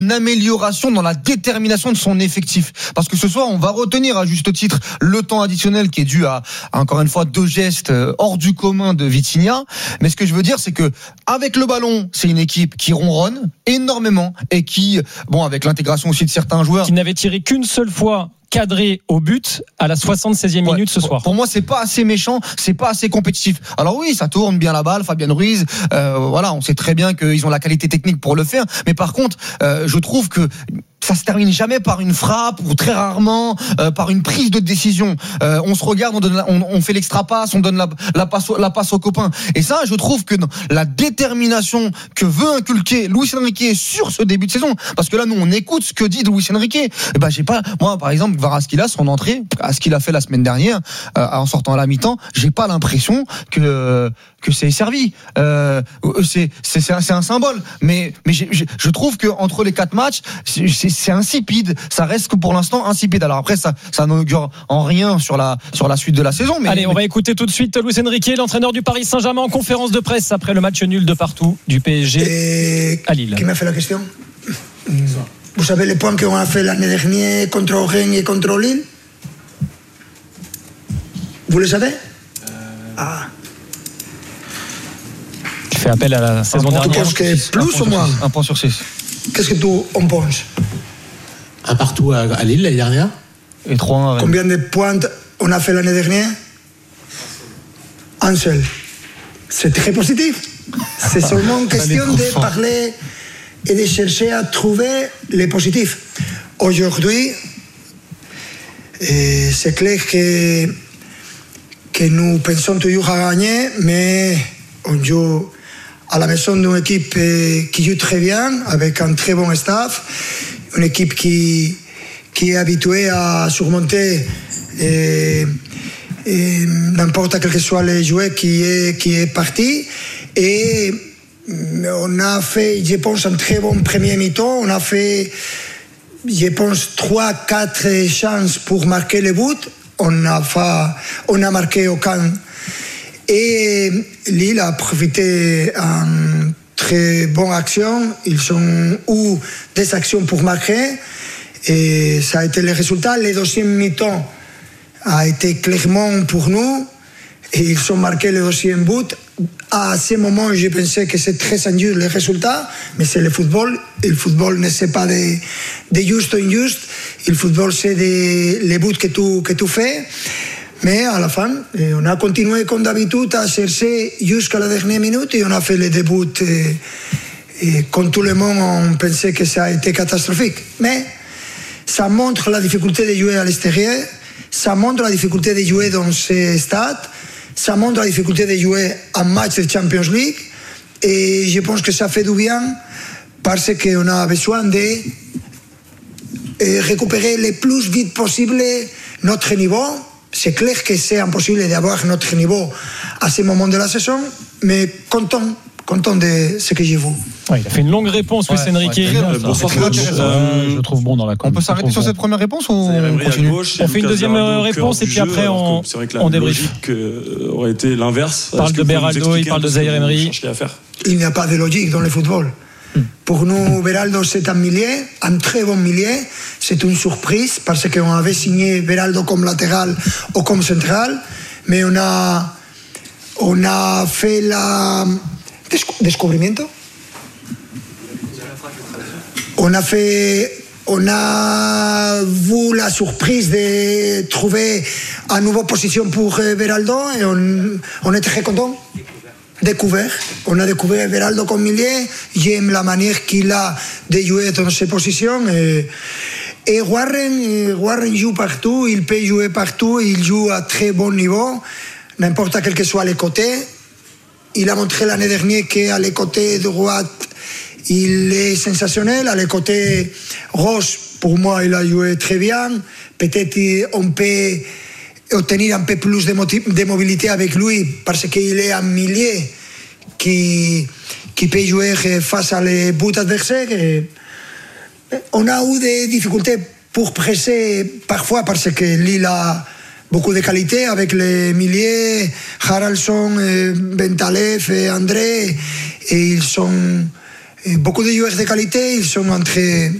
une amélioration dans la détermination de son effectif. Parce que ce soir, on va retenir à juste titre le temps additionnel qui est dû à encore une fois 2 gestes hors du commun de Vitinha. Mais ce que je veux dire, c'est que avec le ballon, c'est une équipe qui ronronne énormément et qui, bon, avec l'intégration aussi de certains joueurs, qui n'avait tiré qu'une seule fois cadré au but à la 76e minute ce soir. Pour moi, c'est pas assez méchant, c'est pas assez compétitif. Alors oui, ça tourne bien la balle, Fabien Ruiz, voilà, on sait très bien qu'ils ont la qualité technique pour le faire, mais par contre, je trouve que ça se termine jamais par une frappe ou très rarement par une prise de décision. On se regarde, on fait l'extra passe, on donne la passe aux copains. Et ça, je trouve que la détermination que veut inculquer Luis Enrique sur ce début de saison, parce que là, nous, on écoute ce que dit Luis Enrique. Et ben, moi, par exemple, Kvaratskhelia, son entrée, à ce qu'il a fait la semaine dernière, en sortant à la mi-temps, j'ai pas l'impression que c'est servi. C'est un symbole. Mais je trouve que entre les 4 matchs, c'est insipide. Ça reste que pour l'instant insipide. Alors après, ça n'augure en rien sur la suite de la saison. Allez, on va écouter tout de suite Luis Enrique, l'entraîneur du Paris Saint-Germain, en conférence de presse après le match nul de partout du PSG à Lille. Qui m'a fait la question? Vous savez les points qu'on a fait l'année dernière contre Rennes et contre Lille? Vous le savez? Il fait appel à la saison dernière. Tu penses que plus ou moins? 1 point sur 6. Qu'est-ce que tu en penses? Un partout à Lille l'année dernière. Et 3-1. Combien de points on a fait l'année dernière? Un seul. C'est très positif. C'est seulement question de parler et de chercher à trouver les positifs. Aujourd'hui, c'est clair que nous pensons toujours à gagner, mais on joue à la maison d'une équipe qui joue très bien, avec un très bon staff, une équipe qui est habituée à surmonter n'importe quel que soit les joueurs qui est parti. Et on a fait, je pense, un très bon premier mi-temps. On a fait, je pense, 3-4 chances pour marquer le but. On a marqué aucun. Et Lille a profité d'une très bonne action. Ils ont eu des actions pour marquer. Et ça a été le résultat. Le deuxième mi-temps a été clairement pour nous. Et ils ont marqué le deuxième but. À ce moment, je pensais que c'est très injuste le résultat, mais c'est le football. Et le football ne c'est pas de juste ou injuste. Le football, c'est les buts que tu fais. Mais à la fin, on a continué comme d'habitude à chercher jusqu'à la dernière minute et on a fait les débuts. Et comme tout le monde, on pensait que ça a été catastrophique. Mais ça montre la difficulté de jouer à l'extérieur, ça montre la difficulté de jouer dans ces stades, ça montre la difficulté de jouer un match de Champions League. Et je pense que ça fait du bien parce qu'on a besoin de récupérer le plus vite possible notre niveau. C'est clair que c'est impossible d'avoir notre niveau à ce moment de la saison, mais content de ce que j'ai vu. Ouais, il a fait une longue réponse, Luis Enrique. Je trouve bon dans la On peut s'arrêter sur cette première réponse ou on continue? On fait une deuxième réponse et puis après on débrief. Aurait été l'inverse. Il parle de Beraldo, il parle de Zaïre Emery. Il n'y a pas de logique dans le football. Pour nous, Beraldo, c'est un milieu, un très bon milieu. C'est une surprise parce qu'on avait signé Beraldo comme latéral ou comme central, mais on a fait la descubrimiento. On a vu la surprise de trouver une nouvelle position pour Beraldo et on est très content. On a découvert Beraldo comme milieu. J'aime la manière qu'il a de jouer dans ces positions. Et Warren joue partout, il peut jouer partout, il joue à très bon niveau, n'importe quel que soit les côtés. Il a montré l'année dernière qu'à les côtés droit, il est sensationnel. À les côtés gauche, pour moi, il a joué très bien. Peut-être on peut obtenir un peu plus de mobilité avec lui parce qu'il est un milieu qui peut jouer face à les buts adversaires. On a eu des difficultés pour presser parfois parce que Lille a beaucoup de qualité avec les milieux, Haraldson, Bentaleb et André, et ils sont Et beaucoup de joueurs de qualité, ils sont entrés